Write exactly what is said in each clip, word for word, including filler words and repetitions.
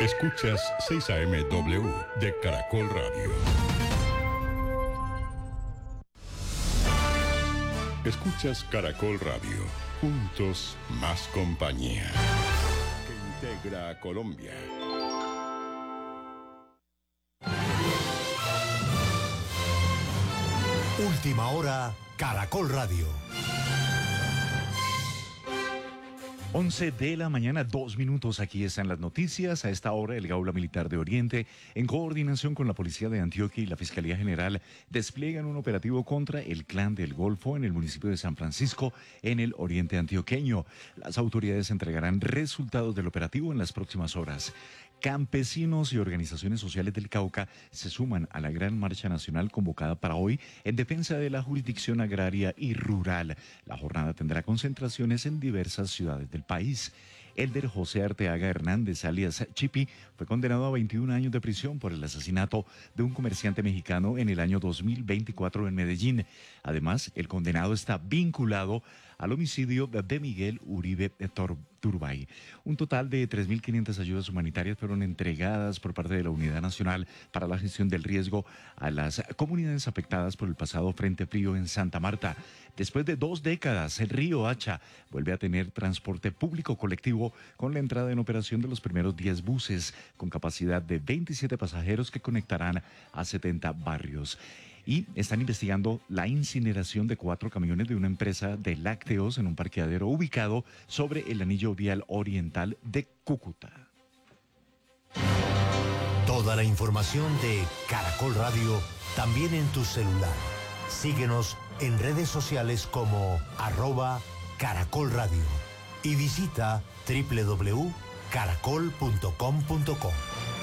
Escuchas seis A M W de Caracol Radio. Escuchas Caracol Radio. Juntos, más compañía. Que integra a Colombia. Última hora, Caracol Radio. once de la mañana, dos minutos. Aquí están las noticias. A esta hora, el Gaula Militar de Oriente, en coordinación con la Policía de Antioquia y la Fiscalía General, despliegan un operativo contra el Clan del Golfo en el municipio de San Francisco, en el oriente antioqueño. Las autoridades entregarán resultados del operativo en las próximas horas. Campesinos y organizaciones sociales del Cauca se suman a la gran marcha nacional convocada para hoy en defensa de la jurisdicción agraria y rural. La jornada tendrá concentraciones en diversas ciudades del país. Elder José Arteaga Hernández, alias Chipi, fue condenado a veintiún años de prisión por el asesinato de un comerciante mexicano en el año dos mil veinticuatro en Medellín. Además, el condenado está vinculado al homicidio de Miguel Uribe Turbay. Un total de tres mil quinientas ayudas humanitarias fueron entregadas por parte de la Unidad Nacional para la Gestión del Riesgo a las comunidades afectadas por el pasado Frente Frío en Santa Marta. Después de dos décadas, el río Hacha vuelve a tener transporte público colectivo con la entrada en operación de los primeros diez buses con capacidad de veintisiete pasajeros que conectarán a setenta barrios. Y están investigando la incineración de cuatro camiones de una empresa de lácteos en un parqueadero ubicado sobre el anillo vial oriental de Cúcuta. Toda la información de Caracol Radio también en tu celular. Síguenos en redes sociales como arroba Caracol Radio y visita doble u doble u doble u punto caracol punto com punto co.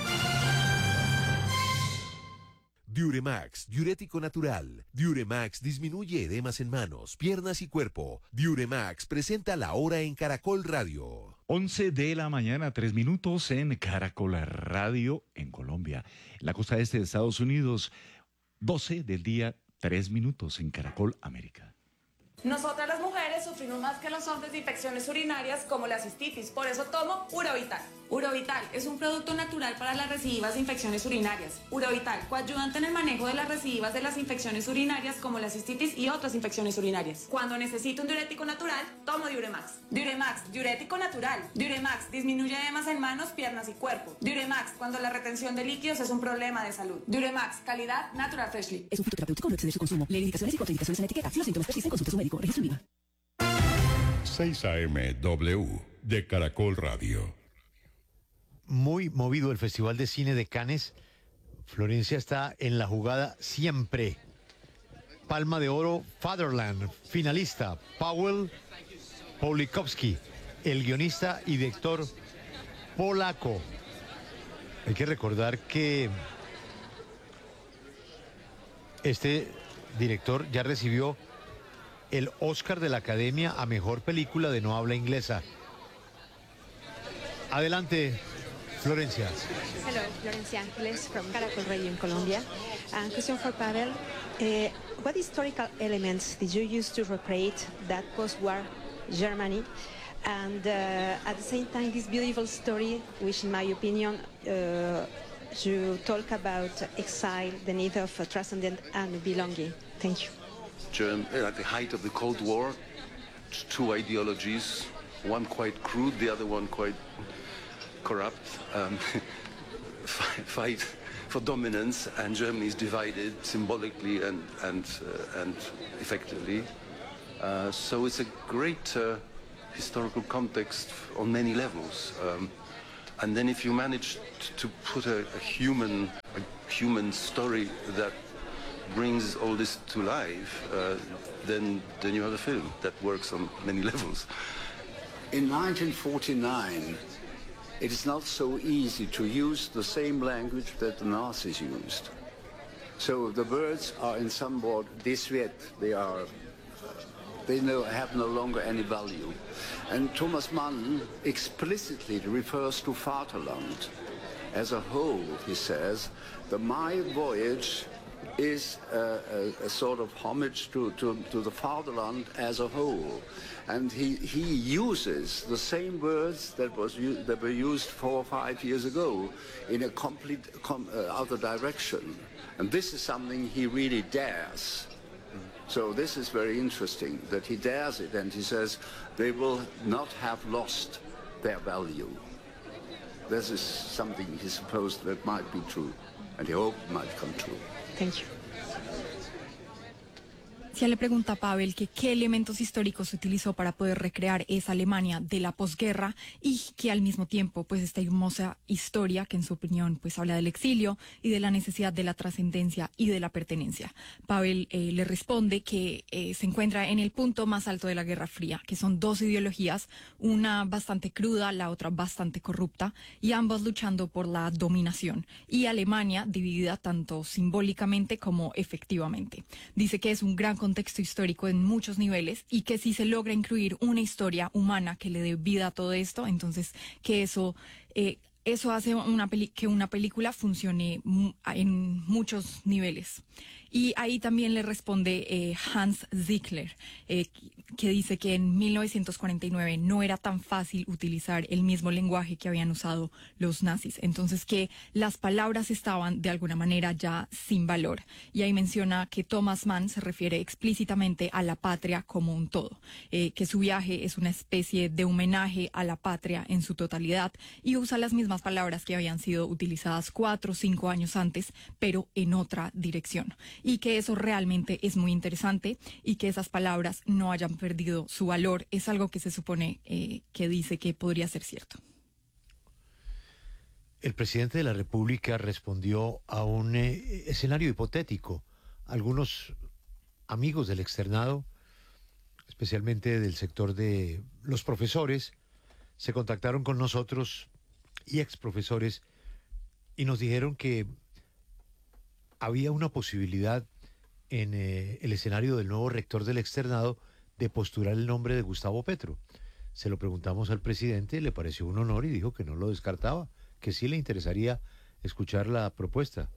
Diuremax, diurético natural. Diuremax disminuye edemas en manos, piernas y cuerpo. Diuremax presenta la hora en Caracol Radio. once de la mañana, tres minutos en Caracol Radio en Colombia. En la costa este de Estados Unidos, doce del día, tres minutos en Caracol América. Nosotras las mujeres sufrimos más que los hombres de infecciones urinarias como la cistitis, por eso tomo Urovital. Urovital es un producto natural para las recidivas de infecciones urinarias. Urovital, coadyuvante en el manejo de las recidivas de las infecciones urinarias como la cistitis y otras infecciones urinarias. Cuando necesito un diurético natural, tomo Diuremax. Diuremax, diurético natural. Diuremax disminuye edemas en manos, piernas y cuerpo. Diuremax, cuando la retención de líquidos es un problema de salud. Diuremax, calidad Natural Freshly. Es un fitoterapéutico, no excede su consumo. Lee indicaciones y contraindicaciones en la etiqueta. Si los síntomas persisten, consulte a su médico. Registro IVA. seis A M W de Caracol Radio. Muy movido el Festival de Cine de Cannes. Florencia está en la jugada siempre. Palma de Oro, Fatherland, finalista, Powell Pawlikowski, el guionista y director polaco. Hay que recordar que este director ya recibió el Oscar de la Academia a Mejor Película de No Habla Inglesa. Adelante, Florencia. Hello, Florencia Ángeles from Caracol Radio in Colombia. And question for Pavel. Uh, what historical elements did you use to recreate that post-war Germany? And uh, at the same time, this beautiful story, which in my opinion, uh, you talk about exile, the need of uh, transcendent and belonging. Thank you. Germ- at the height of the Cold War, two ideologies, one quite crude, the other one quite corrupt, um, fight for dominance, and Germany is divided symbolically and and uh, and effectively. Uh, so it's a great uh, historical context on many levels. Um, and then if you manage t- to put a, a human a human story that brings all this to life, uh, then then you have a film that works on many levels. In nineteen forty-nine, it is not so easy to use the same language that the Nazis used. So the words are in somewhat disreet. They are, they no, have no longer any value. And Thomas Mann explicitly refers to Vaterland. As a whole, he says, the my voyage is a, a, a sort of homage to, to, to the fatherland as a whole. And he, he uses the same words that, was, that were used four or five years ago in a complete com, uh, other direction. And this is something he really dares. So this is very interesting, that he dares it, and he says they will not have lost their value. This is something he supposed that might be true, and he hoped it might come true. Thank you. Si le pregunta a Pavel que qué elementos históricos utilizó para poder recrear esa Alemania de la posguerra y que al mismo tiempo pues esta hermosa historia que en su opinión pues habla del exilio y de la necesidad de la trascendencia y de la pertenencia. Pavel eh, le responde que eh, se encuentra en el punto más alto de la Guerra Fría, que son dos ideologías, una bastante cruda, la otra bastante corrupta, y ambos luchando por la dominación, y Alemania dividida tanto simbólicamente como efectivamente. Dice que es un gran contexto histórico en muchos niveles y que si se logra incluir una historia humana que le dé vida a todo esto, entonces que eso eh, eso hace una peli que una película funcione en muchos niveles. Y ahí también le responde eh, Hans Ziegler, eh, que dice que en mil novecientos cuarenta y nueve no era tan fácil utilizar el mismo lenguaje que habían usado los nazis. Entonces que las palabras estaban de alguna manera ya sin valor. Y ahí menciona que Thomas Mann se refiere explícitamente a la patria como un todo, eh, que su viaje es una especie de homenaje a la patria en su totalidad y usa las mismas palabras que habían sido utilizadas cuatro o cinco años antes, pero en otra dirección. Y que eso realmente es muy interesante y que esas palabras no hayan perdido su valor es algo que se supone eh, que dice que podría ser cierto. El presidente de la República respondió a un eh, escenario hipotético. Algunos amigos del externado, especialmente del sector de los profesores, se contactaron con nosotros y exprofesores y nos dijeron que había una posibilidad en eh, el escenario del nuevo rector del externado de postular el nombre de Gustavo Petro. Se lo preguntamos al presidente, le pareció un honor y dijo que no lo descartaba, que sí le interesaría escuchar la propuesta.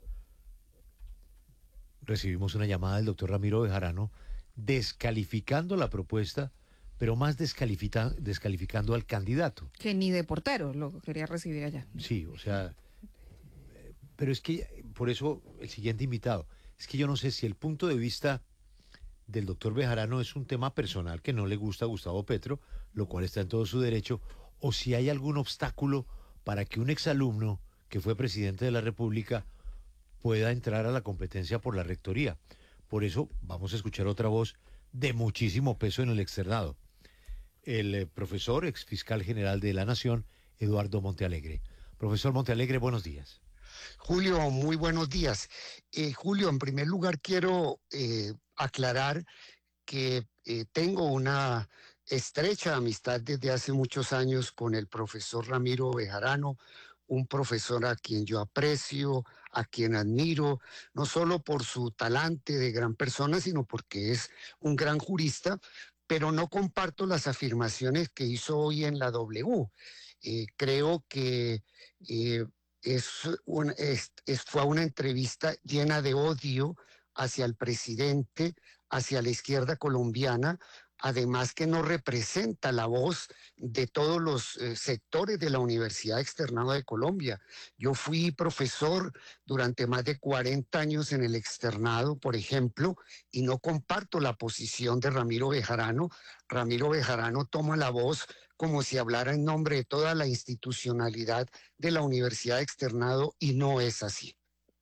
Recibimos una llamada del doctor Ramiro Bejarano descalificando la propuesta, pero más descalifica, descalificando al candidato. Que ni de portero lo quería recibir allá. Sí, o sea, pero es que, por eso, el siguiente invitado, es que yo no sé si el punto de vista del doctor Bejarano es un tema personal que no le gusta a Gustavo Petro, lo cual está en todo su derecho, o si hay algún obstáculo para que un exalumno que fue presidente de la República pueda entrar a la competencia por la rectoría. Por eso vamos a escuchar otra voz de muchísimo peso en el externado. El eh, profesor, ex fiscal general de la Nación, Eduardo Montealegre. Profesor Montealegre, buenos días. Julio, muy buenos días. Eh, Julio, en primer lugar quiero eh, aclarar que eh, tengo una estrecha amistad desde hace muchos años con el profesor Ramiro Bejarano, un profesor a quien yo aprecio, a quien admiro, no solo por su talante de gran persona, sino porque es un gran jurista, pero no comparto las afirmaciones que hizo hoy en la W. Eh, creo que eh, es un, es, es, fue una entrevista llena de odio hacia el presidente, hacia la izquierda colombiana, además que no representa la voz de todos los eh, sectores de la Universidad Externado de Colombia. Yo fui profesor durante más de cuarenta años en el externado, por ejemplo, y no comparto la posición de Ramiro Bejarano. Ramiro Bejarano toma la voz como si hablara en nombre de toda la institucionalidad de la Universidad Externado y no es así.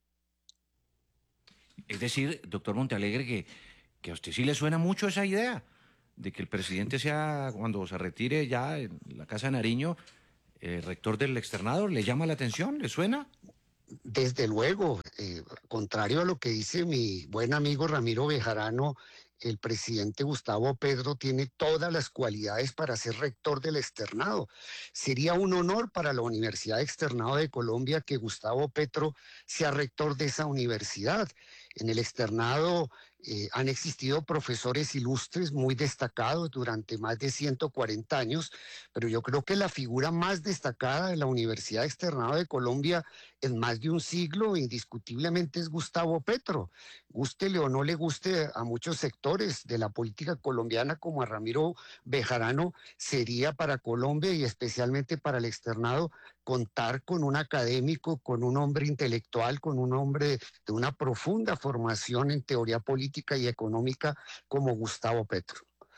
Es decir, doctor Montealegre, que, que a usted sí le suena mucho esa idea de que el presidente sea, cuando se retire ya en la Casa de Nariño, eh, rector del externado. ¿Le llama la atención? ¿Le suena? Desde luego, eh, contrario a lo que dice mi buen amigo Ramiro Bejarano, el presidente Gustavo Petro tiene todas las cualidades para ser rector del externado. Sería un honor para la Universidad Externado de Colombia que Gustavo Petro sea rector de esa universidad. En el externado eh, han existido profesores ilustres muy destacados durante más de ciento cuarenta años, pero yo creo que la figura más destacada de la Universidad Externado de Colombia en más de un siglo indiscutiblemente es Gustavo Petro. Gústele o no le guste a muchos sectores de la política colombiana como a Ramiro Bejarano, sería para Colombia y especialmente para el externado contar con un académico, con un hombre intelectual, con un hombre de una profunda formación en teoría política y económica como Gustavo Petro.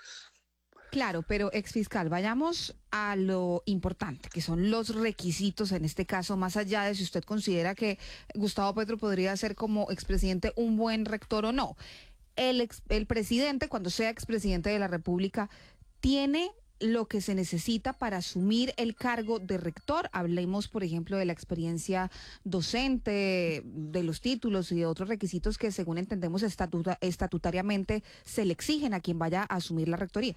Claro, pero exfiscal, vayamos a lo importante, que son los requisitos en este caso, más allá de si usted considera que Gustavo Petro podría ser como expresidente un buen rector o no. El, ex, el presidente, cuando sea expresidente de la República, tiene lo que se necesita para asumir el cargo de rector. Hablemos, por ejemplo, de la experiencia docente, de los títulos y de otros requisitos que, según entendemos, estatuta, estatutariamente se le exigen a quien vaya a asumir la rectoría.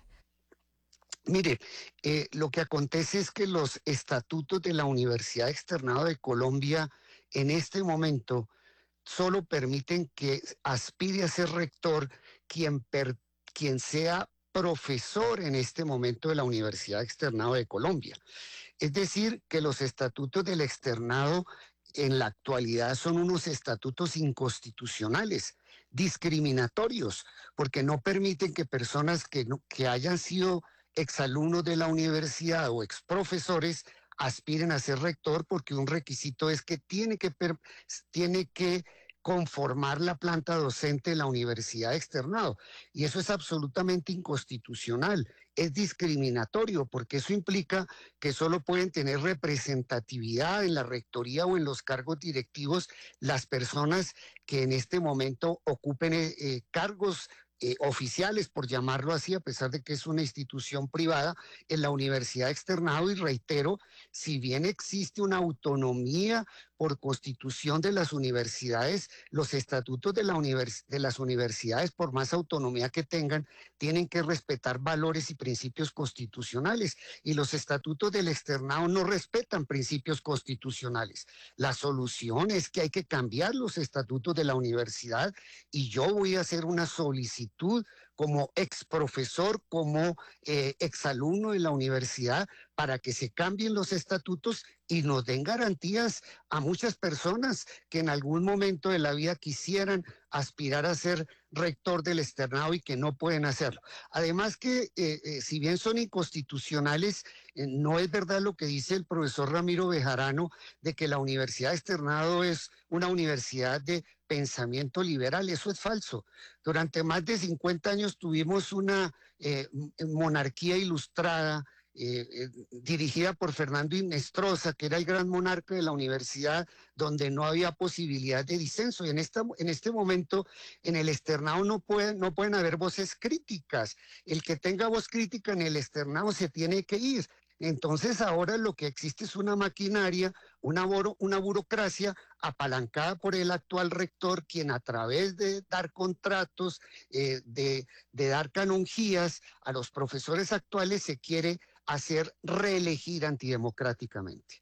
Mire, eh, lo que acontece es que los estatutos de la Universidad Externado de Colombia en este momento solo permiten que aspire a ser rector quien, per, quien sea profesor en este momento de la Universidad Externado de Colombia. Es decir, que los estatutos del externado en la actualidad son unos estatutos inconstitucionales, discriminatorios, porque no permiten que personas que, no, que hayan sido exalumnos de la universidad o exprofesores aspiren a ser rector, porque un requisito es que tiene que, per, tiene que conformar la planta docente de la universidad externado. Y eso es absolutamente inconstitucional, es discriminatorio, porque eso implica que solo pueden tener representatividad en la rectoría o en los cargos directivos las personas que en este momento ocupen eh, cargos Eh, oficiales, por llamarlo así, a pesar de que es una institución privada, en la Universidad Externado. Y reitero, si bien existe una autonomía por constitución de las universidades, los estatutos de, la univers de las universidades, por más autonomía que tengan, tienen que respetar valores y principios constitucionales, y los estatutos del externado no respetan principios constitucionales. La solución es que hay que cambiar los estatutos de la universidad, y yo voy a hacer una solicitud como ex profesor, como eh, exalumno de la universidad, para que se cambien los estatutos y nos den garantías a muchas personas que en algún momento de la vida quisieran aspirar a ser rector del externado y que no pueden hacerlo. Además que, eh, eh, si bien son inconstitucionales, eh, no es verdad lo que dice el profesor Ramiro Bejarano de que la Universidad Externado es una universidad de pensamiento liberal. Eso es falso. Durante más de cincuenta años tuvimos una eh, monarquía ilustrada, Eh, eh, dirigida por Fernando Hinestrosa, que era el gran monarca de la universidad, donde no había posibilidad de disenso. Y en, esta, en este momento, en el externado no pueden, no pueden haber voces críticas. El que tenga voz crítica en el externado se tiene que ir. Entonces ahora lo que existe es una maquinaria, una, buro, una burocracia apalancada por el actual rector, quien a través de dar contratos, eh, de, de dar canonjías a los profesores actuales se quiere hacer reelegir antidemocráticamente.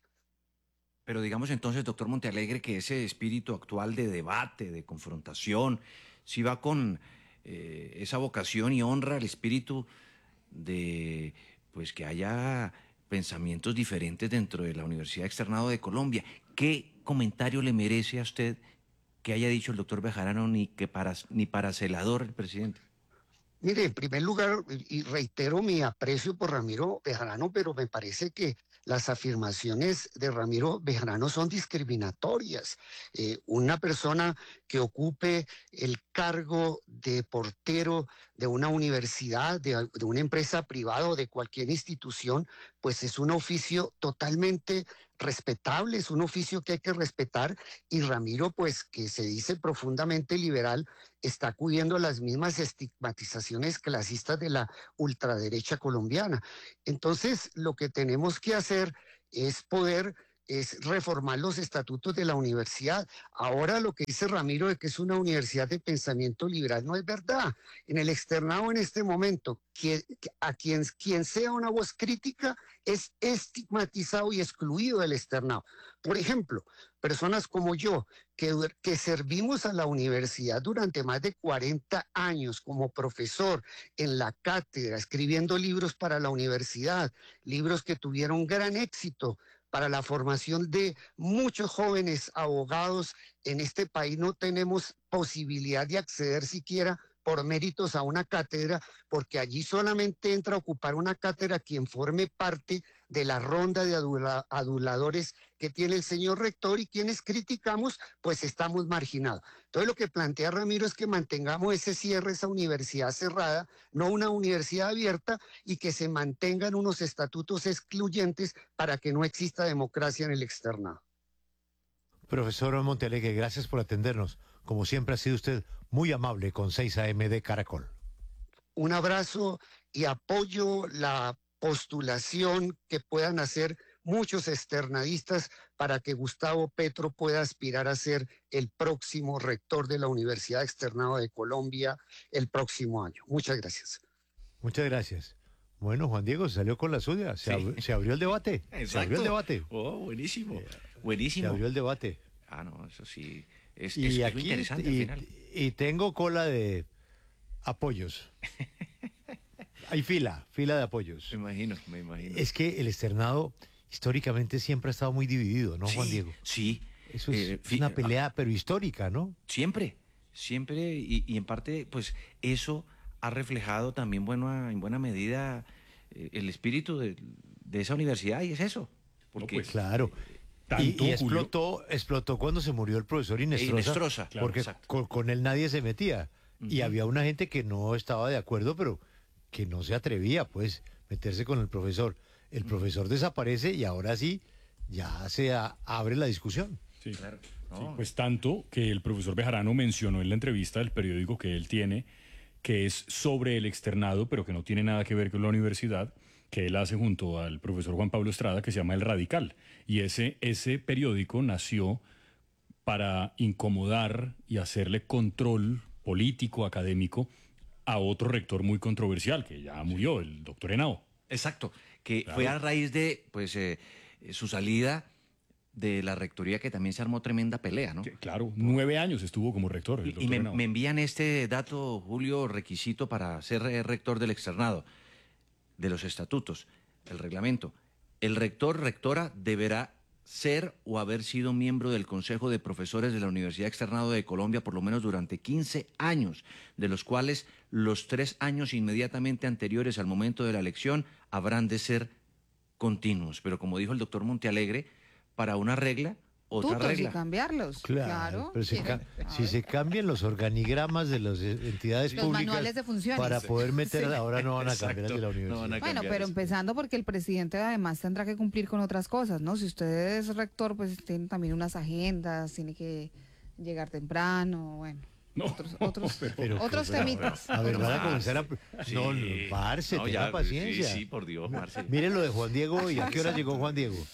Pero digamos entonces, doctor Montealegre, que ese espíritu actual de debate, de confrontación, si va con eh, esa vocación y honra al espíritu de pues que haya pensamientos diferentes dentro de la Universidad Externado de Colombia. ¿Qué comentario le merece a usted que haya dicho el doctor Bejarano ni que para ni para celador el presidente? Mire, en primer lugar, y reitero mi aprecio por Ramiro Bejarano, pero me parece que las afirmaciones de Ramiro Bejarano son discriminatorias. Eh, una persona que ocupe el cargo de portero de una universidad, de, de una empresa privada o de cualquier institución, pues es un oficio totalmente respetable, es un oficio que hay que respetar, y Ramiro, pues que se dice profundamente liberal, está acudiendo a las mismas estigmatizaciones clasistas de la ultraderecha colombiana. Entonces, lo que tenemos que hacer es poder es reformar los estatutos de la universidad. Ahora lo que dice Ramiro de que es una universidad de pensamiento liberal no es verdad. En el externado en este momento, que, a quien, quien sea una voz crítica es estigmatizado y excluido del externado. Por ejemplo, personas como yo, que, que servimos a la universidad durante más de cuarenta años como profesor en la cátedra, escribiendo libros para la universidad, libros que tuvieron gran éxito para la formación de muchos jóvenes abogados en este país. No tenemos posibilidad de acceder siquiera por méritos a una cátedra, porque allí solamente entra a ocupar una cátedra quien forme parte de la ronda de adula aduladores que tiene el señor rector, y quienes criticamos, pues estamos marginados. Entonces lo que plantea Ramiro es que mantengamos ese cierre, esa universidad cerrada, no una universidad abierta, y que se mantengan unos estatutos excluyentes para que no exista democracia en el externado. Profesor Montealegre, gracias por atendernos. Como siempre ha sido usted muy amable con seis A M de Caracol. Un abrazo y apoyo la postulación que puedan hacer muchos externadistas para que Gustavo Petro pueda aspirar a ser el próximo rector de la Universidad Externado de Colombia el próximo año. Muchas gracias. Muchas gracias. Bueno, Juan Diego se salió con la suya, se, Sí. abrió, se abrió el debate. Exacto. Se abrió el debate. Oh, buenísimo, buenísimo. Se abrió el debate. Ah, no, eso sí, es, Y es, es aquí muy interesante y, al final. y tengo cola de apoyos. Hay fila, fila de apoyos. Me imagino, me imagino. Es que el externado históricamente siempre ha estado muy dividido, ¿no, Juan Sí, Diego? Sí. Eso es, Eh, es una pelea, pero histórica, ¿no? Siempre, siempre, y, y en parte, pues eso ha reflejado también bueno, en buena medida eh, el espíritu de, de esa universidad, y es eso. Porque, Pues claro. Y, y explotó, explotó cuando se murió el profesor Inestrosa, Inestrosa, claro, porque exacto. con, con él nadie se metía. Y Ujú. había una gente que no estaba de acuerdo, pero que no se atrevía, pues, meterse con el profesor. El profesor desaparece y ahora sí, ya se a- abre la discusión. Sí. Sí, pues tanto que el profesor Bejarano mencionó en la entrevista del periódico que él tiene, que es sobre el externado, pero que no tiene nada que ver con la universidad, que él hace junto al profesor Juan Pablo Estrada, que se llama El Radical. Y ese, ese periódico nació para incomodar y hacerle control político, académico, a otro rector muy controversial, que ya murió, el doctor Henao. Exacto, que Claro. fue a raíz de pues eh, su salida de la rectoría, que también se armó tremenda pelea, ¿no? Claro, nueve años estuvo como rector el Y, y doctor me, Henao. me envían este dato, Julio, requisito para ser eh, rector del externado, de los estatutos, el reglamento. El rector, rectora, deberá ser o haber sido miembro del Consejo de Profesores de la Universidad Externado de Colombia por lo menos durante quince años, de los cuales los tres años inmediatamente anteriores al momento de la elección habrán de ser continuos. Pero como dijo el doctor Montealegre, para una regla, otra Tutos y regla. cambiarlos. Claro, Claro. pero si, Sí. ca- si se cambian los organigramas de las eh, entidades Los públicas manuales de funciones. para poder meter, Sí. ahora no van a Exacto, cambiar el de la no van universidad. a Bueno, cambiar pero eso. empezando porque el presidente además tendrá que cumplir con otras cosas, ¿no? Si usted es rector, pues tiene también unas agendas, tiene que llegar temprano, bueno. Otros, otros, Pero, otros pero, temitas. A ver, Otros van a temas. comenzar a... Sí. No, no, parce, No, tenga ya, paciencia. sí, sí, por Dios, parce. Miren lo de Juan Diego, ¿y a qué hora Exacto. llegó Juan Diego?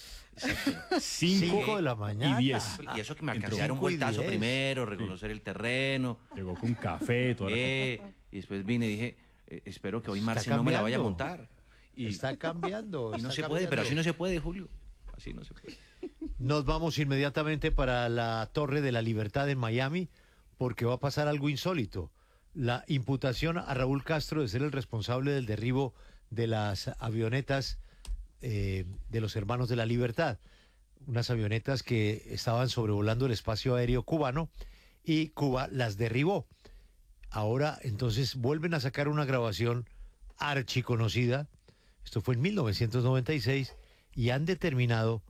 Cinco, Cinco de la mañana. y diez. Y eso que me Entró. alcancé a dar un Cinco y vueltazo diez. primero, reconocer el terreno. Llegó con café, toda la eh, y después vine y dije, eh, espero que hoy Está Marce no me la vaya a cambiando. montar. Y, Está cambiando. y no está se puede, pero cambiando. así no se puede, Julio. Así no se puede. Nos vamos inmediatamente para la Torre de la Libertad en Miami porque va a pasar algo insólito. La imputación a Raúl Castro de ser el responsable del derribo de las avionetas eh, de los Hermanos de la Libertad. Unas avionetas que estaban sobrevolando el espacio aéreo cubano y Cuba las derribó. Ahora entonces vuelven a sacar una grabación archiconocida. Esto fue en mil novecientos noventa y seis y han determinado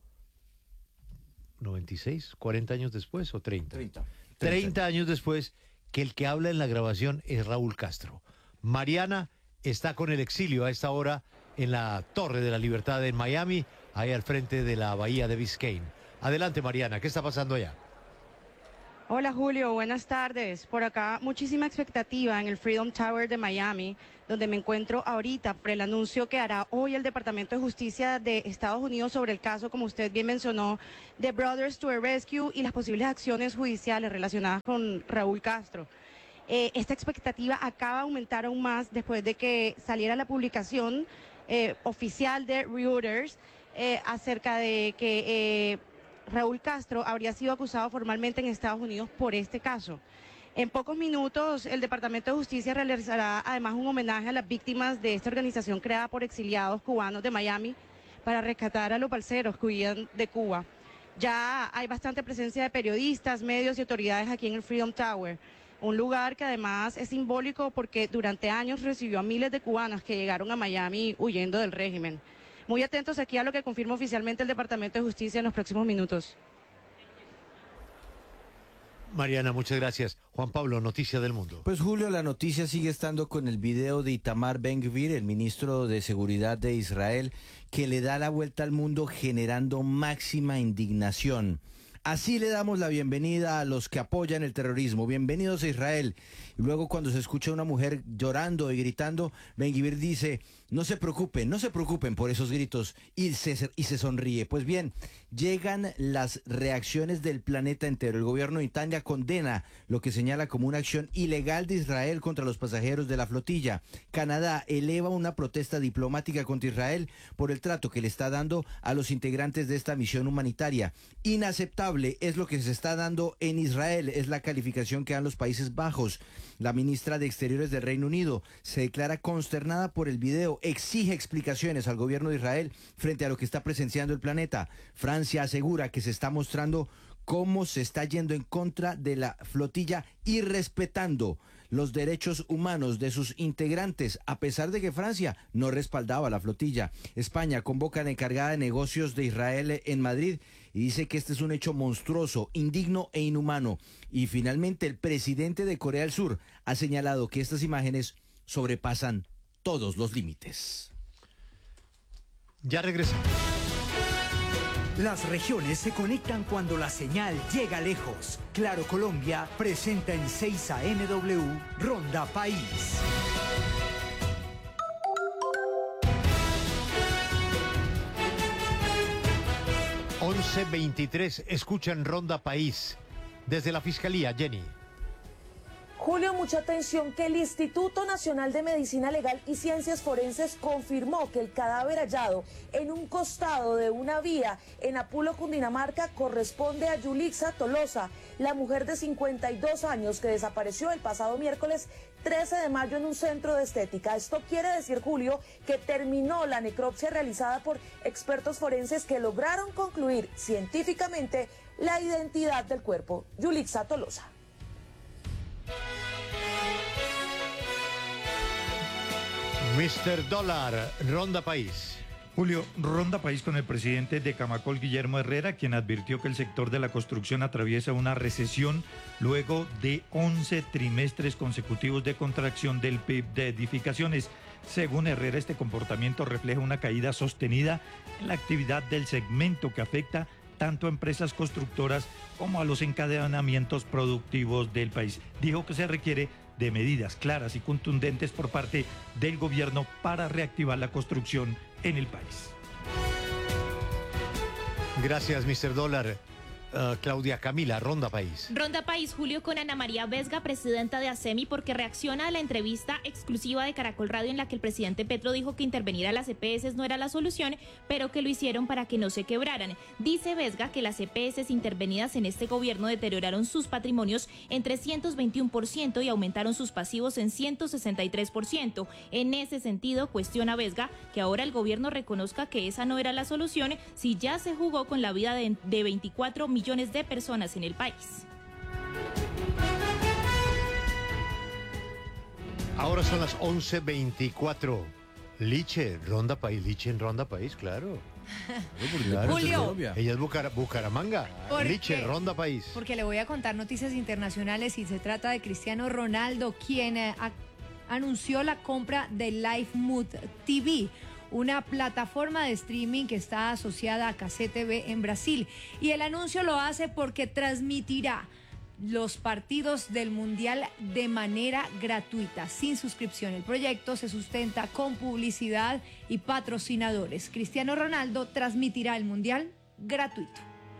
noventa y seis, cuarenta años después o treinta. treinta. treinta años después que el que habla en la grabación es Raúl Castro. Mariana está con el exilio a esta hora en la Torre de la Libertad en Miami, ahí al frente de la bahía de Biscayne. Adelante, Mariana, ¿qué está pasando allá? Hola Julio, buenas tardes. Por acá muchísima expectativa en el Freedom Tower de Miami, donde me encuentro ahorita por el anuncio que hará hoy el Departamento de Justicia de Estados Unidos sobre el caso, como usted bien mencionó, de Brothers to a Rescue y las posibles acciones judiciales relacionadas con Raúl Castro. Eh, esta expectativa acaba de aumentar aún más después de que saliera la publicación eh, oficial de Reuters eh, acerca de que eh, Raúl Castro habría sido acusado formalmente en Estados Unidos por este caso. En pocos minutos, el Departamento de Justicia realizará además un homenaje a las víctimas de esta organización creada por exiliados cubanos de Miami para rescatar a los balseros que huían de Cuba. Ya hay bastante presencia de periodistas, medios y autoridades aquí en el Freedom Tower, un lugar que además es simbólico porque durante años recibió a miles de cubanos que llegaron a Miami huyendo del régimen. Muy atentos aquí a lo que confirma oficialmente el Departamento de Justicia en los próximos minutos. Mariana, muchas gracias. Juan Pablo, noticia del mundo. Pues Julio, la noticia sigue estando con el video de Itamar Ben-Gvir, el ministro de Seguridad de Israel, que le da la vuelta al mundo generando máxima indignación. Así le damos la bienvenida a los que apoyan el terrorismo. Bienvenidos a Israel. Y luego cuando se escucha a una mujer llorando y gritando, Ben-Gvir dice, no se preocupen, no se preocupen por esos gritos, y se, y se sonríe. Pues bien, llegan las reacciones del planeta entero. El gobierno de Italia condena lo que señala como una acción ilegal de Israel contra los pasajeros de la flotilla. Canadá eleva una protesta diplomática contra Israel por el trato que le está dando a los integrantes de esta misión humanitaria. Inaceptable es lo que se está dando en Israel, es la calificación que dan los Países Bajos. La ministra de Exteriores del Reino Unido se declara consternada por el video, exige explicaciones al gobierno de Israel frente a lo que está presenciando el planeta. Francia asegura que se está mostrando cómo se está yendo en contra de la flotilla y respetando los derechos humanos de sus integrantes, a pesar de que Francia no respaldaba la flotilla. España convoca a la encargada de negocios de Israel en Madrid y dice que este es un hecho monstruoso, indigno e inhumano. Y finalmente el presidente de Corea del Sur ha señalado que estas imágenes sobrepasan todos los límites. Ya regresamos. Las regiones se conectan cuando la señal llega lejos. Claro Colombia presenta en seis A M W Ronda País. once veintitrés, escuchan Ronda País. Desde la Fiscalía, Jenny. Julio, mucha atención, que el Instituto Nacional de Medicina Legal y Ciencias Forenses confirmó que el cadáver hallado en un costado de una vía en Apulo, Cundinamarca, corresponde a Yulixa Tolosa, la mujer de cincuenta y dos años que desapareció el pasado miércoles trece de mayo en un centro de estética. Esto quiere decir, Julio, que terminó la necropsia realizada por expertos forenses que lograron concluir científicamente la identidad del cuerpo. Yulixa Tolosa. mister Dólar, Ronda País. Julio, Ronda País con el presidente de Camacol, Guillermo Herrera, quien advirtió que el sector de la construcción atraviesa una recesión luego de once trimestres consecutivos de contracción del P I B de edificaciones. Según Herrera, este comportamiento refleja una caída sostenida en la actividad del segmento que afecta tanto a empresas constructoras como a los encadenamientos productivos del país. Dijo que se requiere de medidas claras y contundentes por parte del gobierno para reactivar la construcción en el país. Gracias, mister Dólar. Uh, Claudia Camila, Ronda País. Ronda País, Julio, con Ana María Vesga, presidenta de ASEMI, porque reacciona a la entrevista exclusiva de Caracol Radio en la que el presidente Petro dijo que intervenir a las E P S no era la solución, pero que lo hicieron para que no se quebraran. Dice Vesga que las E P S intervenidas en este gobierno deterioraron sus patrimonios en trescientos veintiuno por ciento y aumentaron sus pasivos en ciento sesenta y tres por ciento. En ese sentido, cuestiona Vesga que ahora el gobierno reconozca que esa no era la solución si ya se jugó con la vida de, de veinticuatro millones millones de personas en el país. Ahora son las once veinticuatro. Liche, Ronda País, Liche en Ronda País, claro. Claro, Julio. Ella es Bucara, Bucaramanga. ¿Por Liche, qué? Ronda País. Porque le voy a contar noticias internacionales y se trata de Cristiano Ronaldo, quien eh, a, anunció la compra de Lifemood T V, una plataforma de streaming que está asociada a Cazé T V en Brasil. Y el anuncio lo hace porque transmitirá los partidos del Mundial de manera gratuita, sin suscripción. El proyecto se sustenta con publicidad y patrocinadores. Cristiano Ronaldo transmitirá el Mundial gratuito.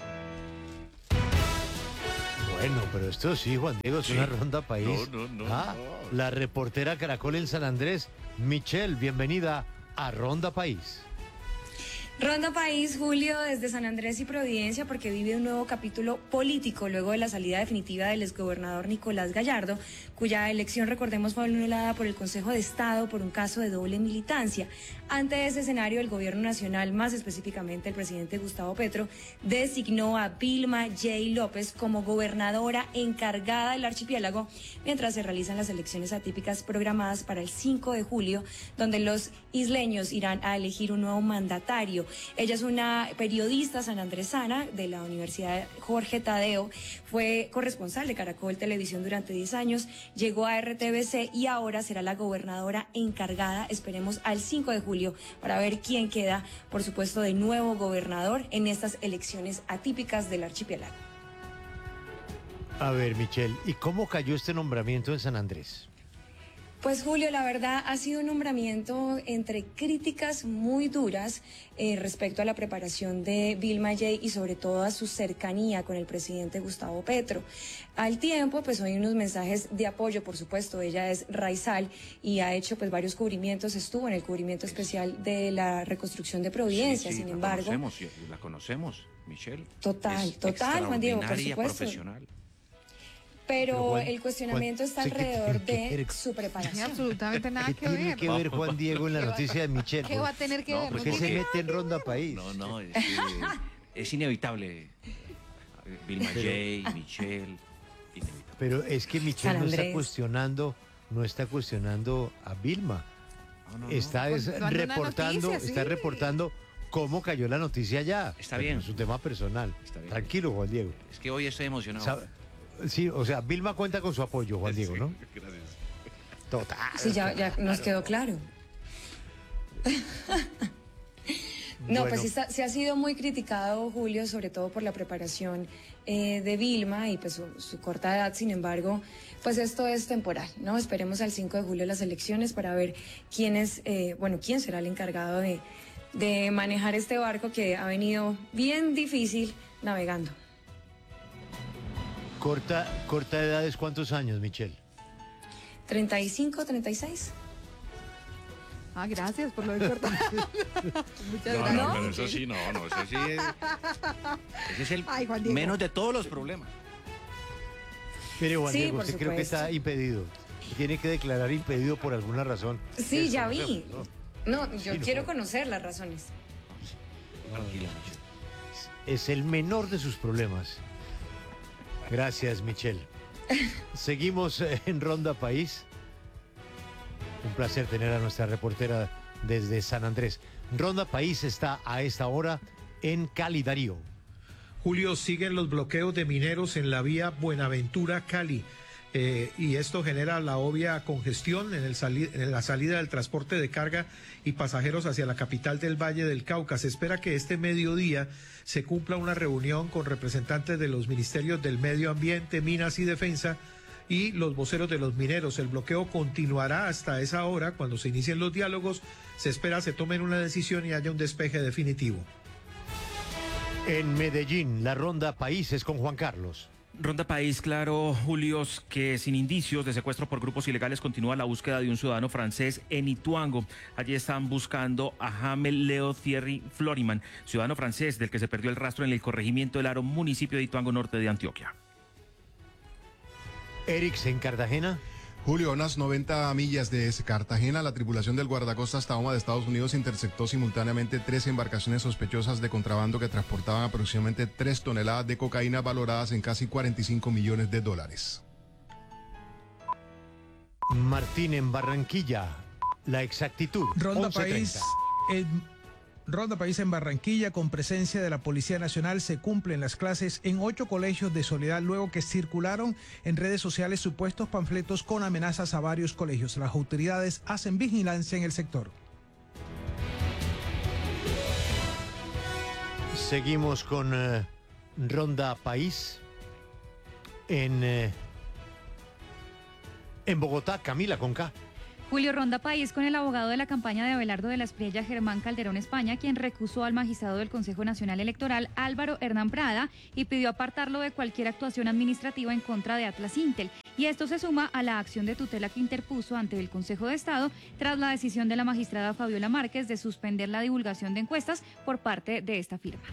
Bueno, pero esto sí, Juan Diego, es Sí. una ronda país. No, no, no, Ah, no. La reportera Caracol en San Andrés, Michelle, bienvenida a Ronda País. Ronda País, Julio, desde San Andrés y Providencia, porque vive un nuevo capítulo político luego de la salida definitiva del exgobernador Nicolás Gallardo, cuya elección, recordemos, fue anulada por el Consejo de Estado por un caso de doble militancia. Ante ese escenario, el gobierno nacional, más específicamente el presidente Gustavo Petro, designó a Vilma J. López como gobernadora encargada del archipiélago, mientras se realizan las elecciones atípicas programadas para el cinco de julio, donde los isleños irán a elegir un nuevo mandatario. Ella es una periodista sanandresana de la Universidad Jorge Tadeo, fue corresponsal de Caracol Televisión durante diez años, llegó a R T V C y ahora será la gobernadora encargada, esperemos, al cinco de julio, para ver quién queda, por supuesto, de nuevo gobernador en estas elecciones atípicas del archipiélago. A ver, Michelle, ¿y cómo cayó este nombramiento en San Andrés? Pues Julio, la verdad ha sido un nombramiento entre críticas muy duras eh, respecto a la preparación de Vilma J. y sobre todo a su cercanía con el presidente Gustavo Petro. Al tiempo, pues hay unos mensajes de apoyo, por supuesto. Ella es raizal y ha hecho pues varios cubrimientos, estuvo en el cubrimiento especial de la reconstrucción de Providencia, Sí, sí, sin la embargo. Conocemos, sí, la conocemos, Michelle. Total, Es total, Juan Diego, por extraordinaria supuesto. profesional. Pero, Pero, Juan- el cuestionamiento Juan, está sí, ¿qué alrededor tiene que de ver? su preparación. Tiene absolutamente nada ¿Qué que tiene ver. que ver Juan Diego en la noticia de Michelle? ¿Qué va a tener que No, ver? pues ¿Por qué No se tiene mete en Ronda País? No, no, es, que es inevitable. Vilma Pero- J., Michelle, inevitable. Pero es que Michelle San no está Andrés. cuestionando, no está cuestionando a Vilma. No, no, no. Está es Pues, dando una reportando, noticia, está sí. reportando cómo cayó la noticia allá. Está Pero bien. Es un tema personal. Está bien. Tranquilo, Juan Diego. Es que hoy estoy emocionado. Sabe- Sí, o sea, Vilma cuenta con su apoyo, Juan Diego, ¿no? Gracias. Total. Sí, ya, ya nos quedó claro. No, Bueno. pues sí, está- sí ha sido muy criticado, Julio, sobre todo por la preparación eh, de Vilma y pues su, su corta edad. Sin embargo, pues esto es temporal, ¿no? Esperemos al cinco de julio las elecciones para ver quién es, eh, bueno, quién será el encargado de, de manejar este barco que ha venido bien difícil navegando. Corta, corta edad es cuántos años, Michelle. ¿treinta y cinco, treinta y seis? Ah, gracias por lo de cortar. Muchas No, gracias. no, pero eso sí, no, no, eso sí es, ese es el Ay, Juan Diego. menos de todos los problemas. Mire, Juan Sí, Diego, por usted creo que supuesto. está impedido. Tiene que declarar impedido por alguna razón. Sí, ya vi. Desconocemos, ¿no? No, yo Sí, no. quiero conocer las razones. Tranquila, Michelle. Es el menor de sus problemas. Gracias, Michelle. Seguimos eh, en Ronda País. Un placer tener a nuestra reportera desde San Andrés. Ronda País está a esta hora en Cali, Darío. Julio, siguen los bloqueos de mineros en la vía Buenaventura-Cali. Eh, y esto genera la obvia congestión en, el sali- en la salida del transporte de carga y pasajeros hacia la capital del Valle del Cauca. Se espera que este mediodía se cumpla una reunión con representantes de los ministerios del Medio Ambiente, Minas y Defensa y los voceros de los mineros. El bloqueo continuará hasta esa hora. Cuando se inicien los diálogos, se espera se tomen una decisión y haya un despeje definitivo. En Medellín, la Ronda País es con Juan Carlos. Ronda País, claro, Julio, que sin indicios de secuestro por grupos ilegales continúa la búsqueda de un ciudadano francés en Ituango. Allí están buscando a Jamel Leo Thierry Floriman, ciudadano francés del que se perdió el rastro en el corregimiento del Aro, municipio de Ituango, norte de Antioquia. Erix en Cartagena. Julio, a unas noventa millas de Cartagena, la tripulación del guardacostas Tahoma de Estados Unidos interceptó simultáneamente tres embarcaciones sospechosas de contrabando que transportaban aproximadamente tres toneladas de cocaína valoradas en casi cuarenta y cinco millones de dólares. Martín en Barranquilla, la exactitud. Ronda once País, treinta. en, Ronda País en Barranquilla, con presencia de la Policía Nacional, se cumplen las clases en ocho colegios de Soledad luego que circularon en redes sociales supuestos panfletos con amenazas a varios colegios. Las autoridades hacen vigilancia en el sector. Seguimos con eh, Ronda País. en, eh, en Bogotá, Camila Conca. Julio, ronda país con el abogado de la campaña de Abelardo de la Espriella, Germán Calderón España, quien recusó al magistrado del Consejo Nacional Electoral, Álvaro Hernán Prada, y pidió apartarlo de cualquier actuación administrativa en contra de Atlas Intel. Y esto se suma a la acción de tutela que interpuso ante el Consejo de Estado tras la decisión de la magistrada Fabiola Márquez de suspender la divulgación de encuestas por parte de esta firma.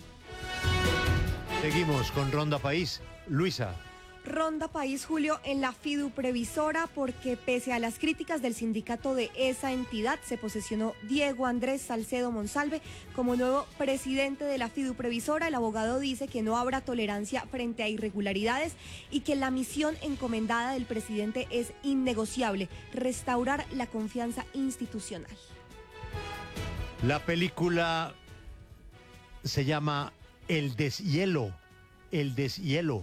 Seguimos con Ronda País. Luisa. Ronda País, Julio, en la fiduprevisora, porque pese a las críticas del sindicato de esa entidad, se posesionó Diego Andrés Salcedo Monsalve como nuevo presidente de la fiduprevisora. El abogado dice que no habrá tolerancia frente a irregularidades y que la misión encomendada del presidente es innegociable: restaurar la confianza institucional. La película se llama El Deshielo, El Deshielo.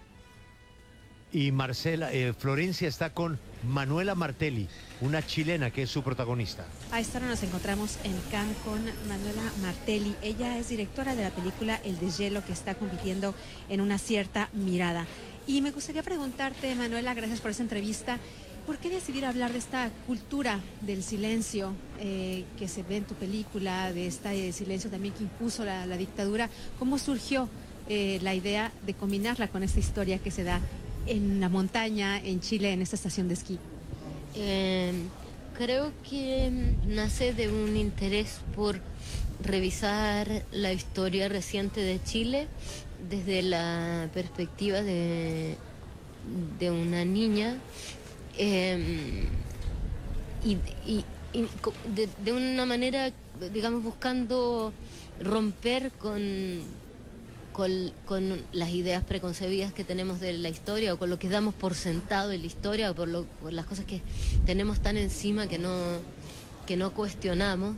Y Marcela, eh, Florencia está con Manuela Martelli, una chilena que es su protagonista. A esta hora nos encontramos en Cannes con Manuela Martelli. Ella es directora de la película El Deshielo, que está compitiendo en Una cierta mirada. Y me gustaría preguntarte, Manuela, gracias por esa entrevista, ¿por qué decidir hablar de esta cultura del silencio eh, que se ve en tu película, de este silencio también que impuso la, la dictadura? ¿Cómo surgió eh, la idea de combinarla con esta historia que se da en la montaña, en Chile, en esta estación de esquí? Eh, creo que nace de un interés por revisar la historia reciente de Chile desde la perspectiva de, de una niña eh, y, y, y de, de una manera, digamos, buscando romper con Con, con las ideas preconcebidas que tenemos de la historia, o con lo que damos por sentado en la historia, o por, lo, por las cosas que tenemos tan encima que no, que no cuestionamos,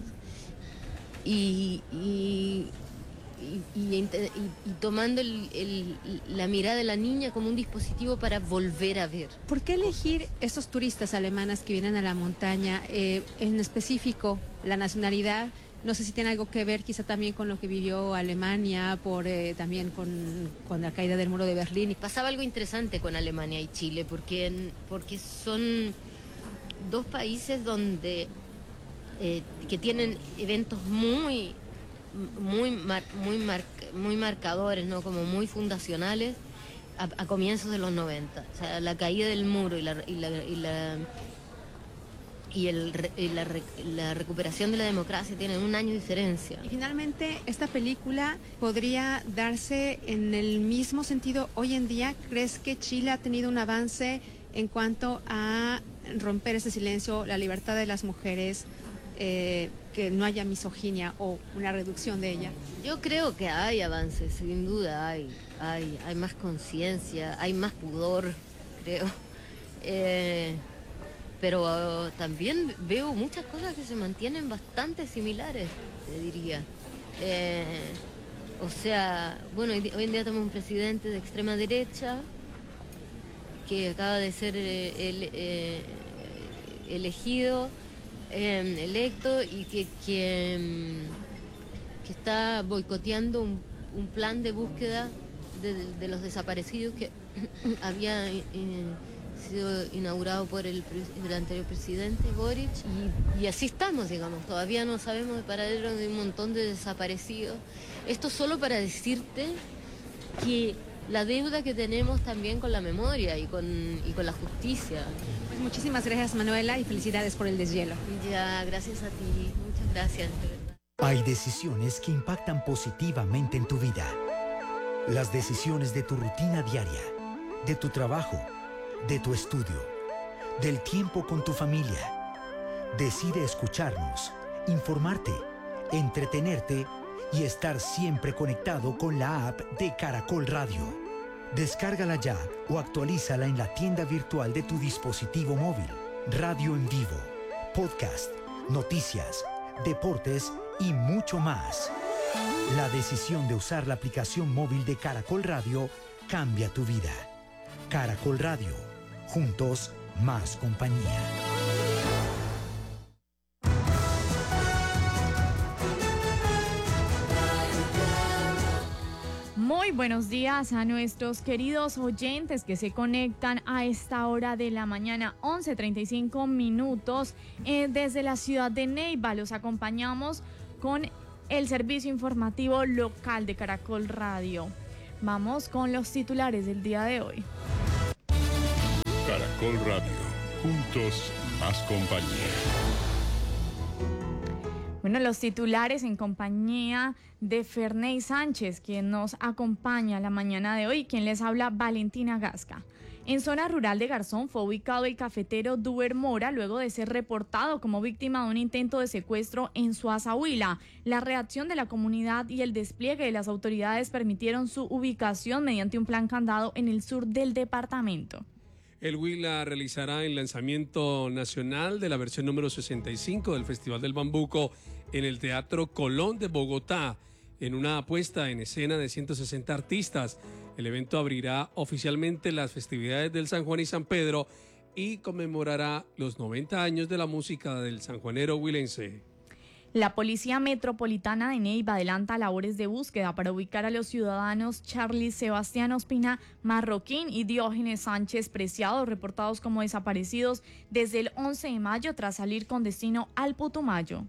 y, y, y, y, y, y tomando el, el, la mirada de la niña como un dispositivo para volver a ver. ¿Por qué elegir estos turistas alemanas que vienen a la montaña, eh, en específico la nacionalidad? No sé si tiene algo que ver quizá también con lo que vivió Alemania, por eh, también con, con la caída del muro de Berlín. Pasaba algo interesante con Alemania y Chile, porque, porque son dos países donde eh, que tienen eventos muy, muy, mar, muy, mar, muy marcadores, ¿no? Como muy fundacionales a, a comienzos de los noventa. O sea, la caída del muro y la... Y la, y la y, el, y la, la recuperación de la democracia tienen un año de diferencia. Y finalmente, esta película podría darse en el mismo sentido hoy en día. ¿Crees que Chile ha tenido un avance en cuanto a romper ese silencio, la libertad de las mujeres, eh, que no haya misoginia o una reducción de ella? Yo creo que hay avances, sin duda hay, hay, hay más conciencia, hay más pudor, creo. Eh, Pero uh, también veo muchas cosas que se mantienen bastante similares, te diría. Eh, o sea, bueno, hoy, hoy en día tenemos un presidente de extrema derecha que acaba de ser eh, el, eh, elegido, eh, electo, y que, que, que está boicoteando un, un plan de búsqueda de, de los desaparecidos que había... Eh, sido inaugurado por el, el anterior presidente Boric, y, y así estamos, digamos, todavía no sabemos el paradero de un montón de desaparecidos. Esto solo para decirte que la deuda que tenemos también con la memoria y con, y con la justicia. Pues muchísimas gracias, Manuela, y felicidades por El Deshielo. Ya, gracias a ti, muchas gracias. Hay decisiones que impactan positivamente en tu vida. Las decisiones de tu rutina diaria, de tu trabajo, de tu estudio, del tiempo con tu familia. Decide escucharnos, informarte, entretenerte y estar siempre conectado con la app de Caracol Radio. Descárgala ya o actualízala en la tienda virtual de tu dispositivo móvil. Radio en vivo, podcast, noticias, deportes y mucho más. La decisión de usar la aplicación móvil de Caracol Radio cambia tu vida. Caracol Radio. Juntos, más compañía. Muy buenas buenos días a nuestros queridos oyentes que se conectan a esta hora de la mañana, once treinta y cinco minutos, eh, desde la ciudad de Neiva. Los acompañamos con el servicio informativo local de Caracol Radio. Vamos con los titulares del día de hoy. Caracol Radio, juntos más compañía. Bueno, los titulares en compañía de Ferney Sánchez, quien nos acompaña la mañana de hoy, quien les habla Valentina Gasca. En zona rural de Garzón fue ubicado el cafetero Duber Mora luego de ser reportado como víctima de un intento de secuestro en Suaza, Huila. La reacción de la comunidad y el despliegue de las autoridades permitieron su ubicación mediante un plan candado en el sur del departamento. El Huila realizará el lanzamiento nacional de la versión número sesenta y cinco del Festival del Bambuco en el Teatro Colón de Bogotá, en una puesta en escena de ciento sesenta artistas. El evento abrirá oficialmente las festividades del San Juan y San Pedro y conmemorará los noventa años de la música del sanjuanero huilense. La Policía Metropolitana de Neiva adelanta labores de búsqueda para ubicar a los ciudadanos Charly Sebastián Ospina Marroquín y Diógenes Sánchez Preciado, reportados como desaparecidos desde el once de mayo tras salir con destino al Putumayo.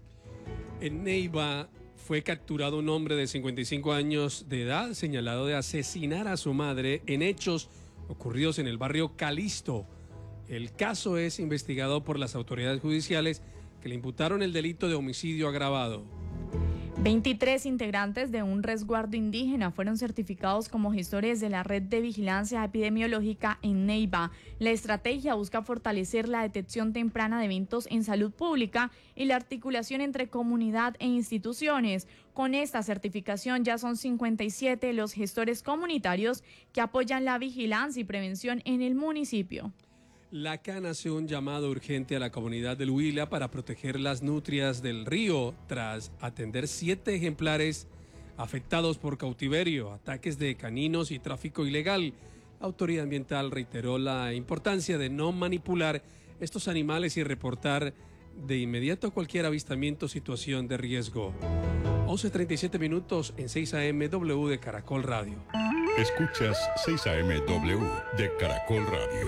En Neiva fue capturado un hombre de cincuenta y cinco años de edad señalado de asesinar a su madre en hechos ocurridos en el barrio Calisto. El caso es investigado por las autoridades judiciales que le imputaron el delito de homicidio agravado. veintitrés integrantes de un resguardo indígena fueron certificados como gestores de la red de vigilancia epidemiológica en Neiva. La estrategia busca fortalecer la detección temprana de eventos en salud pública y la articulación entre comunidad e instituciones. Con esta certificación ya son cincuenta y siete los gestores comunitarios que apoyan la vigilancia y prevención en el municipio. La C A N hace un llamado urgente a la comunidad del Huila para proteger las nutrias del río tras atender siete ejemplares afectados por cautiverio, ataques de caninos y tráfico ilegal. La autoridad ambiental reiteró la importancia de no manipular estos animales y reportar de inmediato cualquier avistamiento o situación de riesgo. once treinta y siete minutos en seis A M W de Caracol Radio. Escuchas seis A M W de Caracol Radio.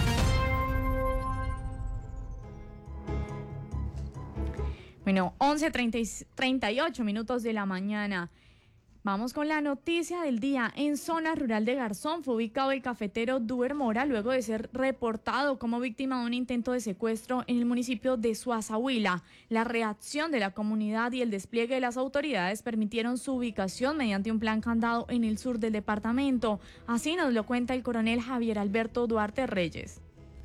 Bueno, once treinta y ocho minutos de la mañana. Vamos con la noticia del día. En zona rural de Garzón fue ubicado el cafetero Duber Mora luego de ser reportado como víctima de un intento de secuestro en el municipio de Suaza, Huila. La reacción de la comunidad y el despliegue de las autoridades permitieron su ubicación mediante un plan candado en el sur del departamento. Así nos lo cuenta el coronel Javier Alberto Duarte Reyes.